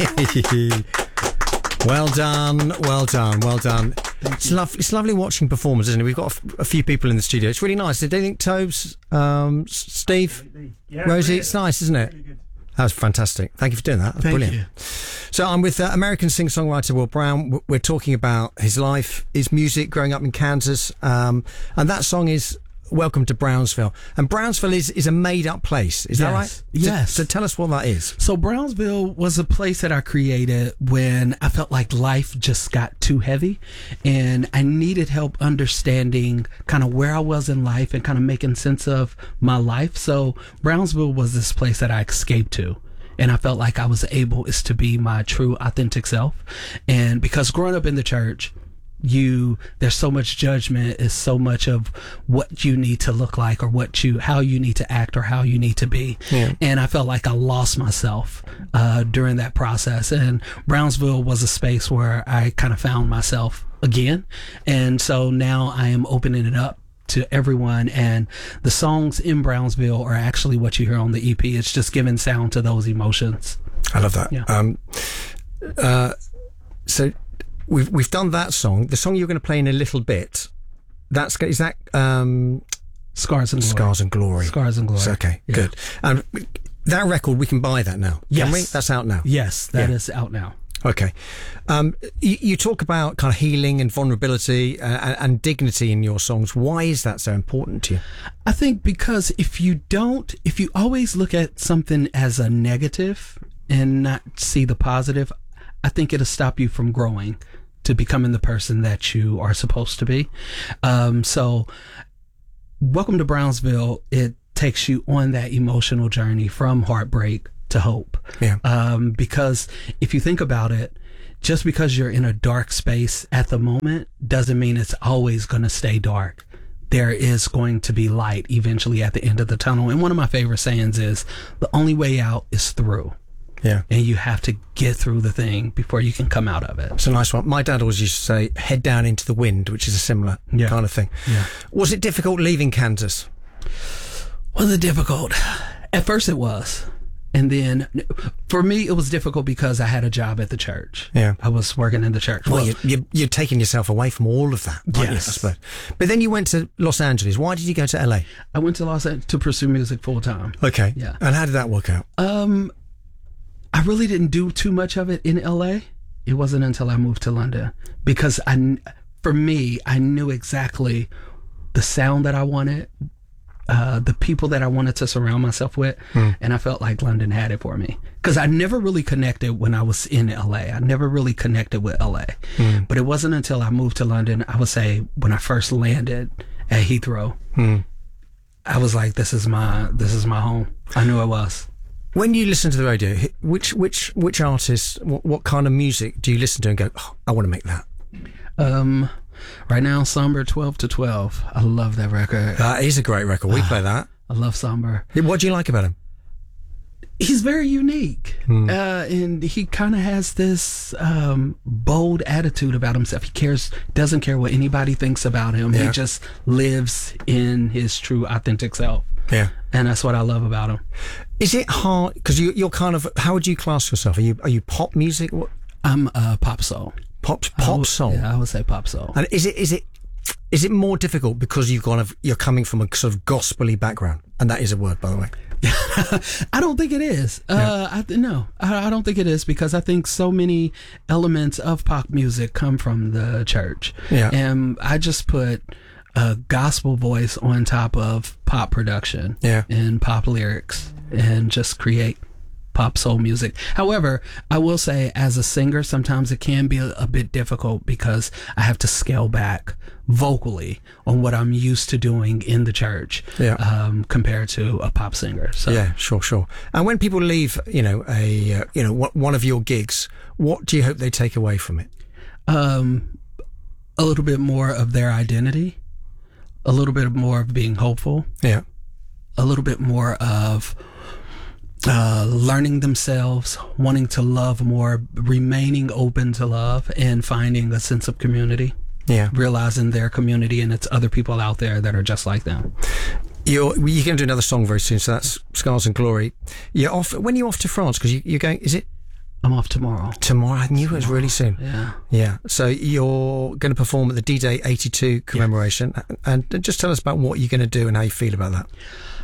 Well done, well done, well done. It's lovely watching performers, isn't it? We've got a few people in the studio. It's really nice. Do you think Tobes, Steve, Rosie? It's nice, isn't it? That was fantastic. Thank you for doing that. That's brilliant. You. So I'm with American singer-songwriter Will Brown. We're talking about his life, his music, growing up in Kansas, and that song is Welcome to Brownsville. And Brownsville is a made-up place. Is that right? Yes. So tell us what that is. So Brownsville was a place that I created when I felt like life just got too heavy and I needed help understanding kind of where I was in life and kind of making sense of my life. So Brownsville was this place that I escaped to. And I felt like I was able to be my true, authentic self. And because growing up in the church, there's so much judgment, is so much of what you need to look like or how you need to act or how you need to be. Yeah. And I felt like I lost myself during that process. And Brownsville was a space where I kind of found myself again. And so now I am opening it up to everyone, and the songs in Brownsville are actually what you hear on the EP. It's just giving sound to those emotions. I love that. Yeah. So we've done that song. The song you're going to play in a little bit. Is that Scars and Glory? Scars and Glory. Scars and Glory. So, okay, yeah. Good. That record, we can buy that now. Yes. Can we? That's out now. Yes, that is out now. Okay. You talk about kind of healing and vulnerability and dignity in your songs. Why is that so important to you? I think because if you always look at something as a negative and not see the positive, I think it'll stop you from growing to becoming the person that you are supposed to be. So Welcome to Brownsville, it takes you on that emotional journey from heartbreak to hope. Yeah. Because if you think about it, just because you're in a dark space at the moment doesn't mean it's always going to stay dark. There is going to be light eventually at the end of the tunnel. And one of my favorite sayings is the only way out is through. Yeah. And you have to get through the thing before you can come out of it. It's a nice one. My dad always used to say, head down into the wind, which is a similar kind of thing. Yeah. Was it difficult leaving Kansas? Was it difficult? At first it was. And then for me, it was difficult because I had a job at the church. Yeah. I was working in the church. Well, you're taking yourself away from all of that. Yes. You, I suppose. But then you went to Los Angeles. Why did you go to LA? I went to Los Angeles to pursue music full time. Okay. Yeah. And how did that work out? I really didn't do too much of it in LA. It wasn't until I moved to London because for me, I knew exactly the sound that I wanted, the people that I wanted to surround myself with, and I felt like London had it for me. Because I never really connected when I was in LA. I never really connected with LA. But it wasn't until I moved to London, I would say, when I first landed at Heathrow, I was like, this is my home. I knew it was. When you listen to the radio, which artists, what kind of music do you listen to and go, oh, I want to make that? Right now, Somber 12 to 12. I love that record. That is a great record. We play that. I love Somber. What do you like about him? He's very unique. And he kind of has this bold attitude about himself. He doesn't care what anybody thinks about him. Yeah. He just lives in his true, authentic self. Yeah. And that's what I love about him. Is it hard? Because you're kind of, how would you class yourself? Are you pop music? What? I'm pop soul. Pop soul? Yeah, I would say pop soul. And is it more difficult because you're coming from a sort of gospel-y background? And that is a word, by the way. I don't think it is. I don't think it is because I think so many elements of pop music come from the church. Yeah. And I just put a gospel voice on top of pop production and pop lyrics and just create pop soul music. However, I will say as a singer, sometimes it can be a bit difficult because I have to scale back vocally on what I'm used to doing in the church compared to a pop singer. So. Yeah, sure. And when people leave, one of your gigs, what do you hope they take away from it? A little bit more of their identity, a little bit more of being hopeful. Yeah. A little bit more of learning themselves, wanting to love more, remaining open to love, and finding a sense of community. Yeah. Realizing their community and it's other people out there that are just like them. You're going to do another song very soon, so that's Scars and Glory. When are you off to France? Because you're going, is it? I'm off tomorrow. Tomorrow? I knew it was really soon. Yeah. Yeah. So you're going to perform at the D-Day 82 commemoration. And just tell us about what you're going to do and how you feel about that.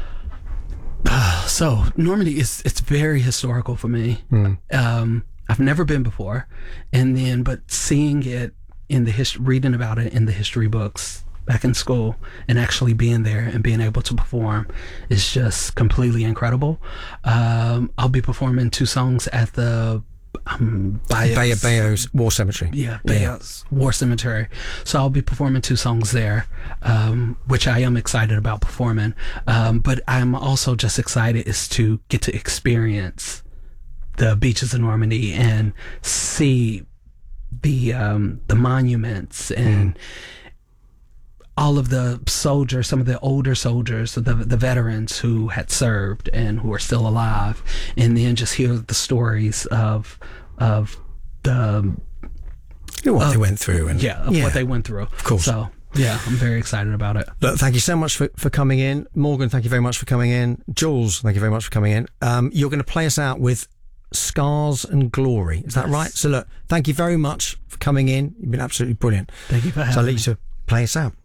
So normally it's very historical for me. I've never been before, but seeing it in the reading about it in the history books back in school, and actually being there and being able to perform is just completely incredible. I'll be performing 2 songs at the Bayous War Cemetery. Yeah, Bayous War Cemetery. So I'll be performing 2 songs there, which I am excited about performing. But I'm also just excited is to get to experience the beaches of Normandy and see the monuments and all of the soldiers, some of the older soldiers, the veterans who had served and who are still alive, and then just hear the stories of what they went through and what they went through. Of course. So yeah, I'm very excited about it. Look, thank you so much for coming in. Morgan, thank you very much for coming in. Jules, thank you very much for coming in. You're going to play us out with Scars and Glory. Is that right? So look, thank you very much for coming in. You've been absolutely brilliant. Thank you for having me. So I'll let you to play us out.